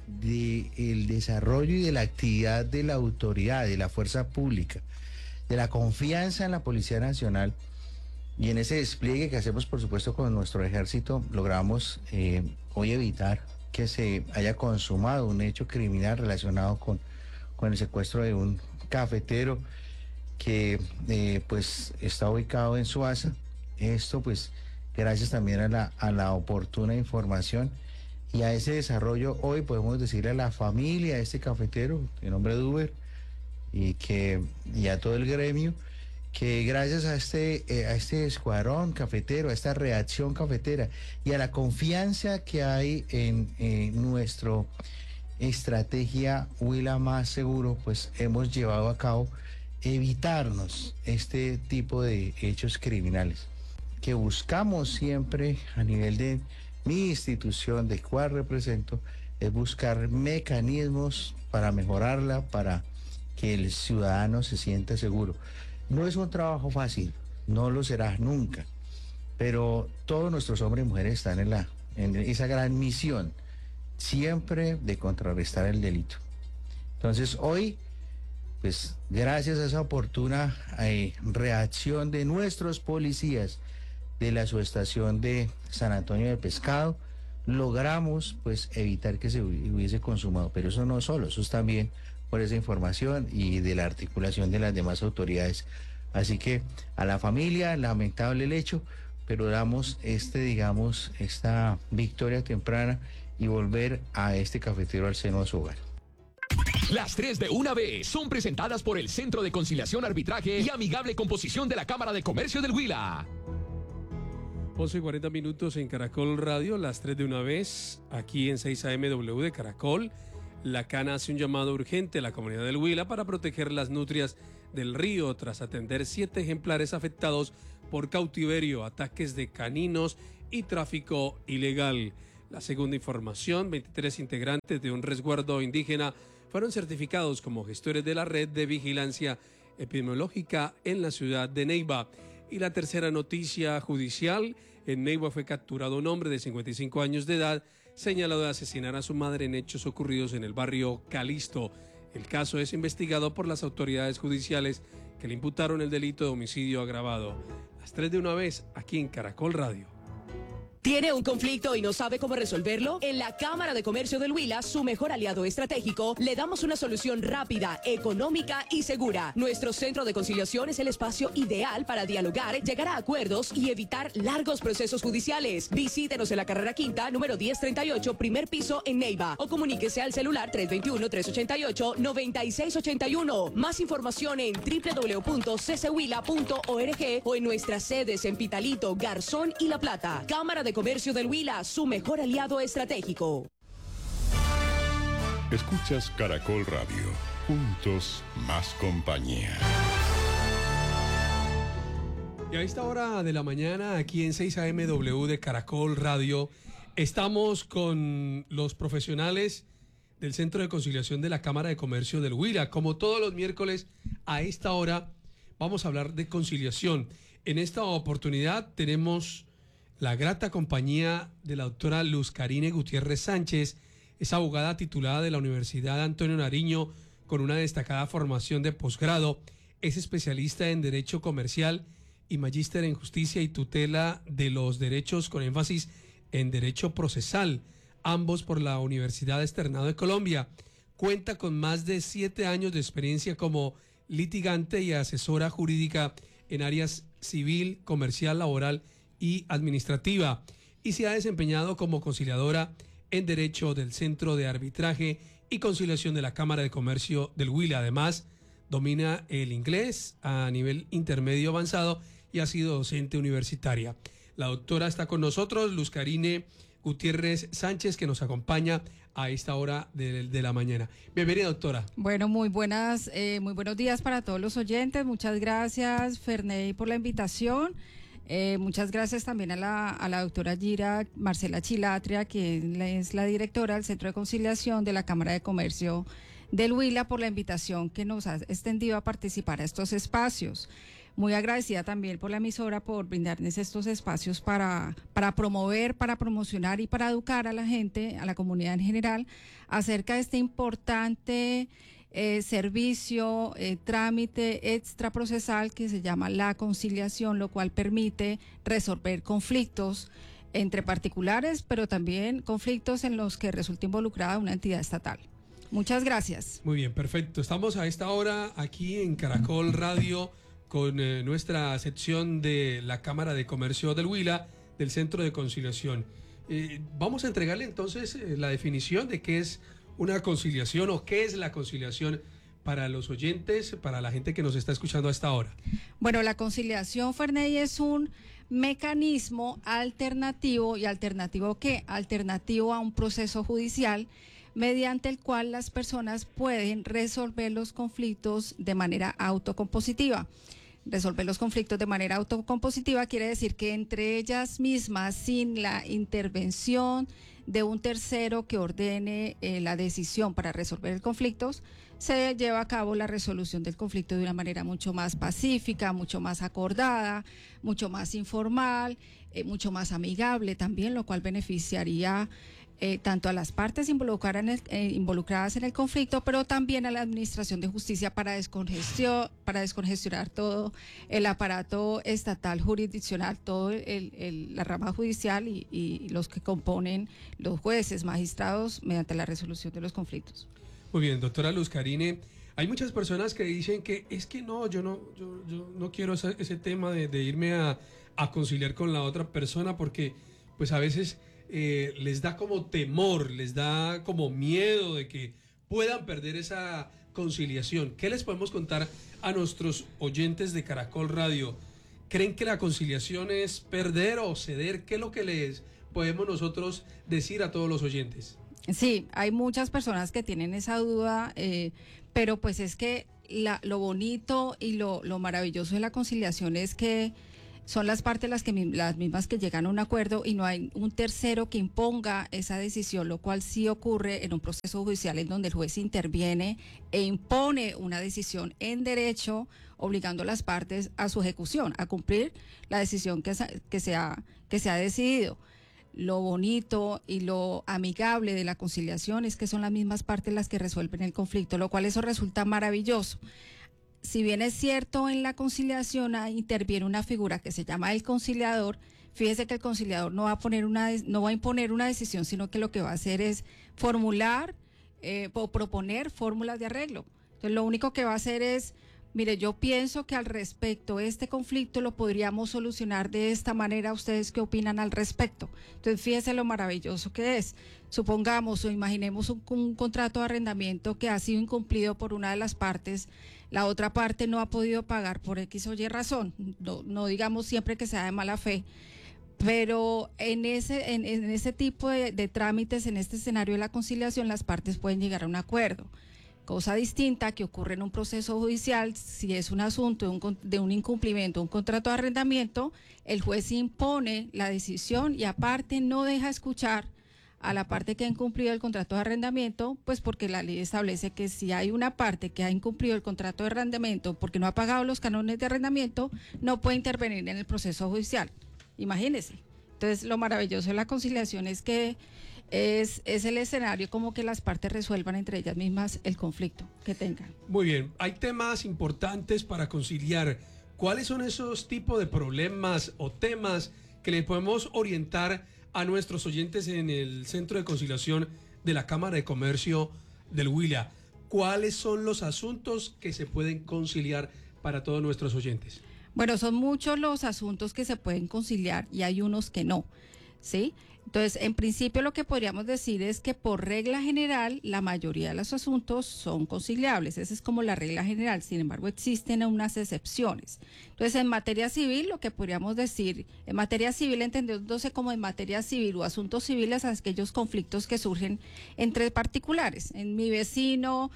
Del desarrollo y de la actividad de la autoridad, de la fuerza pública, de la confianza en la Policía Nacional y en ese despliegue que hacemos, por supuesto, con nuestro ejército, logramos eh, hoy evitar que se haya consumado un hecho criminal relacionado con, con el secuestro de un cafetero que eh, pues está ubicado en Suaza. Esto pues gracias también a la, a la oportuna información y a ese desarrollo. Hoy podemos decirle a la familia de este cafetero, de nombre Duber, y que y a todo el gremio, que gracias a este, eh, a este escuadrón cafetero, a esta reacción cafetera y a la confianza que hay en eh, nuestra estrategia Huila Más Seguro, pues hemos llevado a cabo evitarnos este tipo de hechos criminales que buscamos siempre a nivel de mi institución, de cual represento, es buscar mecanismos para mejorarla, para que el ciudadano se sienta seguro. No es un trabajo fácil, no lo será nunca, pero todos nuestros hombres y mujeres están en, la, en esa gran misión, siempre de contrarrestar el delito. Entonces hoy, pues gracias a esa oportuna eh, reacción de nuestros policías, de la subestación de San Antonio del Pescado, logramos pues evitar que se hubiese consumado, pero eso no solo, eso es también por esa información y de la articulación de las demás autoridades. Así que a la familia, lamentable el hecho, pero damos este, digamos, esta victoria temprana y volver a este cafetero al seno de su hogar. Las tres de una vez son presentadas por el Centro de Conciliación, Arbitraje y Amigable Composición de la Cámara de Comercio del Huila. once y cuarenta minutos en Caracol Radio, las tres de una vez, aquí en seis A M W de Caracol. La Cana hace un llamado urgente a la comunidad del Huila para proteger las nutrias del río tras atender siete ejemplares afectados por cautiverio, ataques de caninos y tráfico ilegal. La segunda información, veintitrés integrantes de un resguardo indígena fueron certificados como gestores de la red de vigilancia epidemiológica en la ciudad de Neiva. Y la tercera noticia judicial, en Neiva fue capturado un hombre de cincuenta y cinco años de edad señalado de asesinar a su madre en hechos ocurridos en el barrio Calisto. El caso es investigado por las autoridades judiciales que le imputaron el delito de homicidio agravado. Las tres de una vez, aquí en Caracol Radio. ¿Tiene un conflicto y no sabe cómo resolverlo? En la Cámara de Comercio del Huila, su mejor aliado estratégico, le damos una solución rápida, económica y segura. Nuestro centro de conciliación es el espacio ideal para dialogar, llegar a acuerdos y evitar largos procesos judiciales. Visítenos en la carrera quinta, número diez treinta y ocho, primer piso en Neiva, o comuníquese al celular tres dos uno, tres ocho ocho, nueve seis ocho uno. Más información en doble u doble u doble u punto c c huila punto org o en nuestras sedes en Pitalito, Garzón y La Plata. Cámara de Comercio del Huila, su mejor aliado estratégico. Escuchas Caracol Radio. Juntos, más compañía. Y a esta hora de la mañana, aquí en seis A M W de Caracol Radio, estamos con los profesionales del Centro de Conciliación de la Cámara de Comercio del Huila. Como todos los miércoles, a esta hora vamos a hablar de conciliación. En esta oportunidad tenemos la grata compañía de la doctora Luz Carine Gutiérrez Sánchez. Es abogada titulada de la Universidad Antonio Nariño con una destacada formación de posgrado. Es especialista en Derecho Comercial y magíster en Justicia y Tutela de los Derechos con énfasis en Derecho Procesal, ambos por la Universidad Externado de Colombia. Cuenta con más de siete años de experiencia como litigante y asesora jurídica en áreas civil, comercial, laboral y administrativa, y se ha desempeñado como conciliadora en Derecho del Centro de Arbitraje y Conciliación de la Cámara de Comercio del Huila. Además, domina el inglés a nivel intermedio avanzado y ha sido docente universitaria. La doctora está con nosotros, Luz Carine Gutiérrez Sánchez, que nos acompaña a esta hora de, de la mañana. Bienvenida, doctora. Bueno, muy buenas, eh, muy buenos días para todos los oyentes. Muchas gracias, Ferney, por la invitación. Eh, muchas gracias también a la, a la doctora Gira Marcela Chilatria, que es la directora del Centro de Conciliación de la Cámara de Comercio del Huila, por la invitación que nos ha extendido a participar a estos espacios. Muy agradecida también por la emisora por brindarnos estos espacios para, para promover, para promocionar y para educar a la gente, a la comunidad en general, acerca de este importante Eh, servicio, eh, trámite extraprocesal que se llama la conciliación, lo cual permite resolver conflictos entre particulares, pero también conflictos en los que resulte involucrada una entidad estatal. Muchas gracias. Muy bien, perfecto. Estamos a esta hora aquí en Caracol Radio con eh, nuestra sección de la Cámara de Comercio del Huila, del Centro de Conciliación. Eh, vamos a entregarle entonces eh, la definición de qué es una conciliación o qué es la conciliación para los oyentes, para la gente que nos está escuchando a esta hora. Bueno, la conciliación, Ferney, es un mecanismo alternativo. ¿Y alternativo qué? Alternativo a un proceso judicial mediante el cual las personas pueden resolver los conflictos de manera autocompositiva. Resolver los conflictos de manera autocompositiva quiere decir que entre ellas mismas, sin la intervención de un tercero que ordene eh, la decisión para resolver el conflicto, se lleva a cabo la resolución del conflicto de una manera mucho más pacífica, mucho más acordada, mucho más informal, eh, mucho más amigable también, lo cual beneficiaría Eh, tanto a las partes involucradas en, el, eh, involucradas en el conflicto, pero también a la Administración de Justicia para, descongestio, para descongestionar todo el aparato estatal jurisdiccional, toda la rama judicial y, y los que componen los jueces, magistrados, mediante la resolución de los conflictos. Muy bien, doctora Luz Carine. Hay muchas personas que dicen que es que no, yo no, yo, yo no quiero ese, ese tema de, de irme a, a conciliar con la otra persona porque pues a veces Eh, les da como temor, les da como miedo de que puedan perder esa conciliación. ¿Qué les podemos contar a nuestros oyentes de Caracol Radio? ¿Creen que la conciliación es perder o ceder? ¿Qué es lo que les podemos nosotros decir a todos los oyentes? Sí, hay muchas personas que tienen esa duda, eh, pero pues es que la, lo bonito y lo, lo maravilloso de la conciliación es que son las partes las, que, las mismas que llegan a un acuerdo y no hay un tercero que imponga esa decisión, lo cual sí ocurre en un proceso judicial en donde el juez interviene e impone una decisión en derecho, obligando a las partes a su ejecución, a cumplir la decisión que, que, se, ha, que se ha decidido. Lo bonito y lo amigable de la conciliación es que son las mismas partes las que resuelven el conflicto, lo cual eso resulta maravilloso. Si bien es cierto, en la conciliación interviene una figura que se llama el conciliador, fíjese que el conciliador no va a poner una, no va a imponer una decisión, sino que lo que va a hacer es formular eh, o proponer fórmulas de arreglo. Entonces, lo único que va a hacer es, mire, yo pienso que al respecto este conflicto lo podríamos solucionar de esta manera. ¿Ustedes qué opinan al respecto? Entonces, fíjese lo maravilloso que es. Supongamos o imaginemos un, un contrato de arrendamiento que ha sido incumplido por una de las partes. La otra parte no ha podido pagar por X o Y razón, no, no digamos siempre que sea de mala fe, pero en ese, en, en ese tipo de, de trámites, en este escenario de la conciliación, las partes pueden llegar a un acuerdo. Cosa distinta que ocurre en un proceso judicial, si es un asunto de un, de un incumplimiento, un contrato de arrendamiento, el juez impone la decisión y aparte no deja escuchar a la parte que ha incumplido el contrato de arrendamiento, pues porque la ley establece que si hay una parte que ha incumplido el contrato de arrendamiento porque no ha pagado los cánones de arrendamiento, no puede intervenir en el proceso judicial. Imagínense. Entonces, lo maravilloso de la conciliación es que es, es el escenario como que las partes resuelvan entre ellas mismas el conflicto que tengan. Muy bien, hay temas importantes para conciliar. ¿Cuáles son esos tipos de problemas o temas que le podemos orientar a nuestros oyentes en el Centro de Conciliación de la Cámara de Comercio del Huila? ¿Cuáles son los asuntos que se pueden conciliar para todos nuestros oyentes? Bueno, son muchos los asuntos que se pueden conciliar y hay unos que no, ¿sí? Entonces, en principio lo que podríamos decir es que por regla general la mayoría de los asuntos son conciliables, esa es como la regla general, sin embargo existen unas excepciones. Entonces, en materia civil lo que podríamos decir, en materia civil entendiéndose como en materia civil o asuntos civiles, aquellos conflictos que surgen entre particulares, en mi vecino,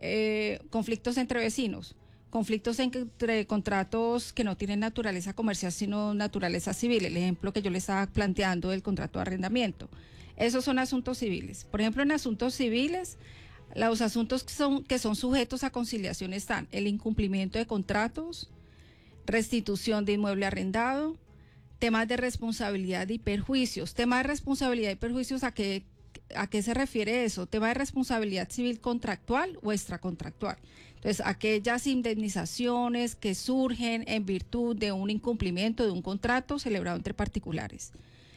eh, conflictos entre vecinos, conflictos entre contratos que no tienen naturaleza comercial sino naturaleza civil, el ejemplo que yo le estaba planteando del contrato de arrendamiento. Esos son asuntos civiles. Por ejemplo, en asuntos civiles, los asuntos que son, que son sujetos a conciliación están el incumplimiento de contratos, restitución de inmueble arrendado, temas de responsabilidad y perjuicios. Temas de responsabilidad y perjuicios, ¿a qué, a qué se refiere eso? Tema de responsabilidad civil contractual o extracontractual. Entonces, aquellas indemnizaciones que surgen en virtud de un incumplimiento de un contrato celebrado entre particulares.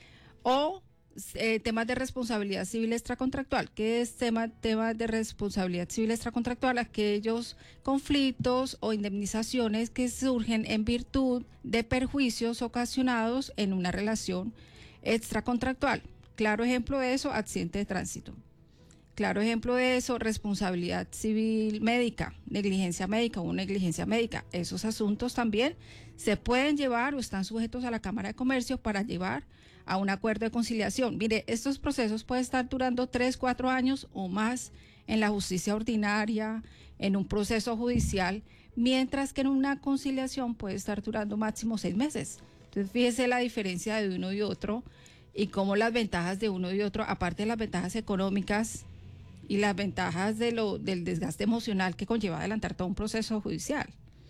O eh, temas de responsabilidad civil extracontractual. ¿Qué es tema, tema de responsabilidad civil extracontractual? Aquellos conflictos o indemnizaciones que surgen en virtud de perjuicios ocasionados en una relación extracontractual. Claro ejemplo de eso, accidente de tránsito. Claro ejemplo de eso, responsabilidad civil médica, negligencia médica o negligencia médica. Esos asuntos también se pueden llevar o están sujetos a la Cámara de Comercio para llevar a un acuerdo de conciliación. Mire, estos procesos pueden estar durando tres, cuatro años o más en la justicia ordinaria, en un proceso judicial, mientras que en una conciliación puede estar durando máximo seis meses. Entonces, fíjese la diferencia de uno y otro y cómo las ventajas de uno y otro, aparte de las ventajas económicas, y las ventajas de lo, del desgaste emocional que conlleva adelantar todo un proceso judicial.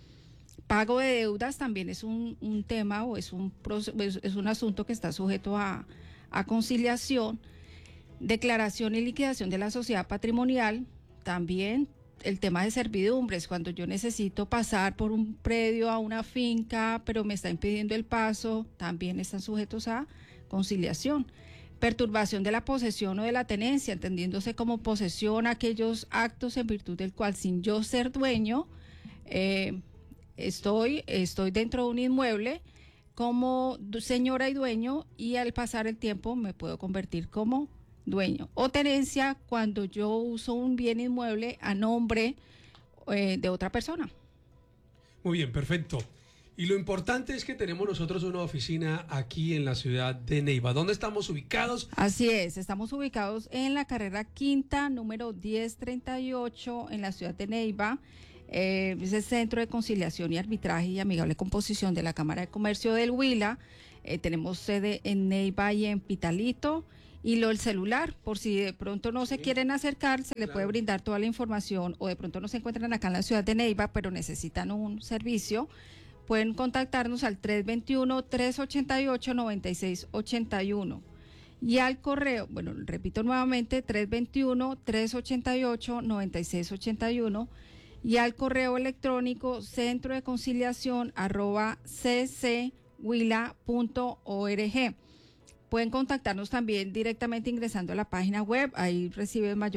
Pago de deudas también es un, un tema o es un, es, es un asunto que está sujeto a, a conciliación. Declaración y liquidación de la sociedad patrimonial, también el tema de servidumbres, cuando yo necesito pasar por un predio a una finca, pero me está impidiendo el paso, también están sujetos a conciliación. Perturbación de la posesión o de la tenencia, entendiéndose como posesión aquellos actos en virtud del cual sin yo ser dueño, eh, estoy, estoy dentro de un inmueble como señora y dueño y al pasar el tiempo me puedo convertir como dueño. O tenencia cuando yo uso un bien inmueble a nombre eh, de otra persona. Muy bien, perfecto. Y lo importante es que tenemos nosotros una oficina aquí en la ciudad de Neiva. ¿Dónde estamos ubicados? Así es, estamos ubicados en la carrera quinta, número diez treinta y ocho, en la ciudad de Neiva. Eh, es el Centro de Conciliación y Arbitraje y Amigable Composición de la Cámara de Comercio del Huila. Eh, tenemos sede en Neiva y en Pitalito. Y lo del celular, por si de pronto no se quieren acercar, se le puede brindar toda la información, o de pronto no se encuentran acá en la ciudad de Neiva, pero necesitan un servicio, pueden contactarnos al tres dos uno, tres ocho ocho, nueve seis ocho uno. Y al correo, bueno, repito nuevamente, tres dos uno, tres ocho ocho, nueve seis ocho uno. Y al correo electrónico centro de conciliación arroba cchuila punto org. Pueden contactarnos también directamente ingresando a la página web, ahí reciben mayor